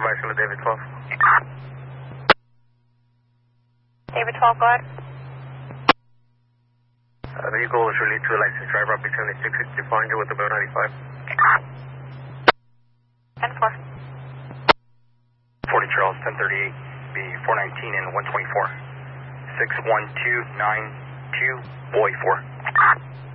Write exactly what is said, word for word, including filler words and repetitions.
Supervisor with David twelve. David twelve, go ahead. Uh, the vehicle was released to a licensed driver up seventy-six sixty four hundred with about ninety-five. ten four. forty Charles, ten thirty-eight, B four nineteen and one twenty-four. six one two nine two, boy four.